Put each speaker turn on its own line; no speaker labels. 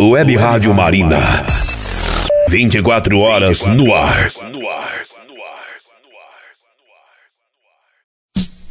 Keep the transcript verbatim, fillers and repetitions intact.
Web Rádio Marina. vinte e quatro horas no ar.